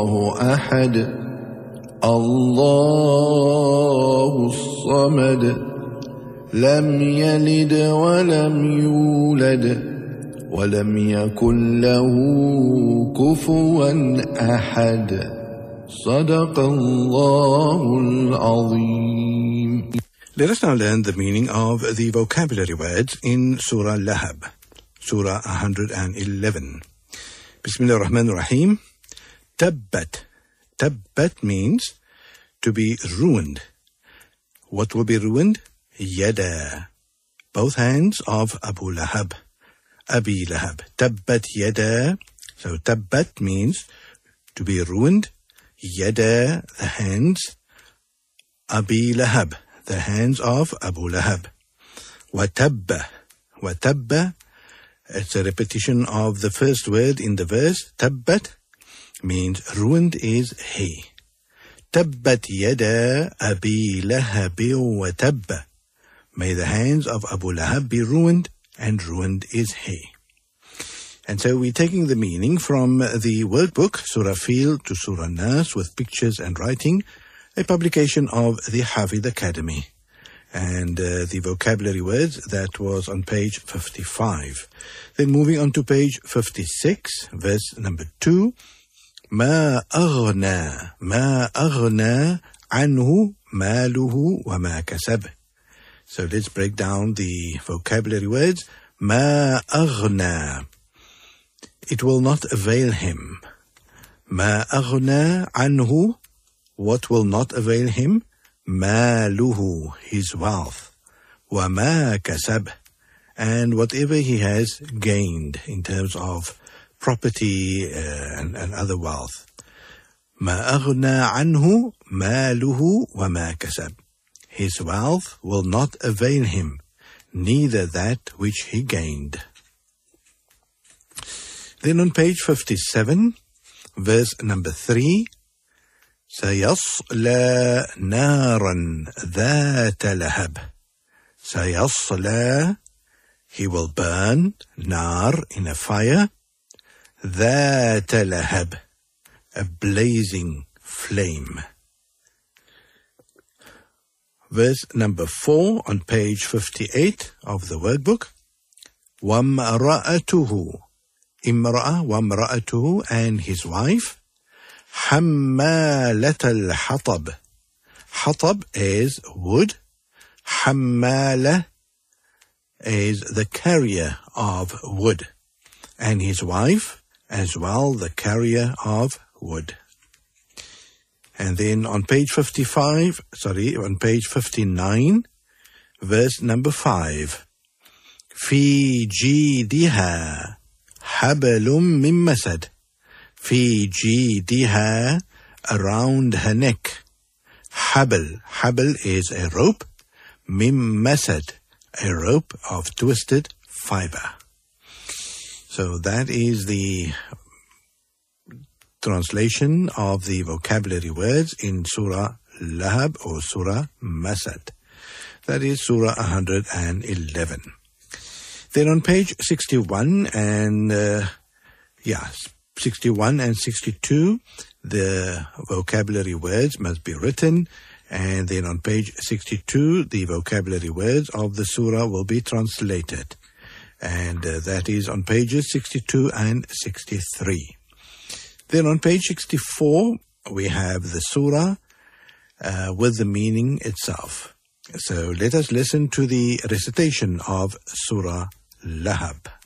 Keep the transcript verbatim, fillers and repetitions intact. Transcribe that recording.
الله أحد الله الصمد لم يلد ولم يولد ولم يكن له كفوا أحد صدق الله العظيم. Let us now learn the meaning of the vocabulary words in Surah Lahab, Surah one hundred eleven. Bismillah ar-Rahman ar-Rahim. Tabbat. Tabbat means to be ruined. What will be ruined? Yada. Both hands of Abu Lahab. Abi Lahab. Tabbat yada. So tabbat means to be ruined. Yada, the hands. Abi Lahab, the hands of Abu Lahab. Watabba. Watabba, it's a repetition of the first word in the verse. Tabbat means ruined is he. Tabbat yada Abi Lahab wa tabba. May the hands of Abu Lahab be ruined, and ruined is he. And so we're taking the meaning from the workbook, Surah Fil to Surah Nas, with pictures and writing, a publication of the Hafidh Academy. And uh, the vocabulary words, that was on page fifty-five. Then moving on to page fifty-six, verse number two. ما أغنى ما أغنى عنه ماله وما كسب. So let's break down the vocabulary words. ما أغنى. It will not avail him. ما أغنى عنه. What will not avail him? ماله, his wealth. وما كسب. And whatever he has gained in terms of property uh, and, and other wealth. ما أغنى عنه ماله وما كسب. His wealth will not avail him, neither that which he gained. Then on page fifty-seven, verse number three, سيصلى نارا ذات لهب. سيصلى, he will burn, nar, in a fire, ذات لهب, a blazing flame. Verse number four on page fifty-eight of the workbook. وَامْرَأَتُهُ. Imra'a, وَامْرَأَتُهُ, and his wife. حَمَّالَةَ الْحَطَبِ. Hatab is wood. حَمَّالَة is the carrier of wood. And his wife as well, the carrier of wood. And then on page fifty-five, sorry, on page fifty-nine, verse number five. في جيدها حبل من مسد. في جيدها, around her neck. حبل, حبل is a rope. من مسد, a rope of twisted fiber. So that is the translation of the vocabulary words in Surah Lahab or Surah Masad. That is Surah one hundred eleven. Then on page sixty-one and, uh, yeah, sixty-one and sixty-two, the vocabulary words must be written. And then on page sixty-two, the vocabulary words of the surah will be translated. And uh, that is on pages sixty-two and sixty-three. Then on page sixty-four, we have the surah uh, with the meaning itself. So let us listen to the recitation of Surah Lahab.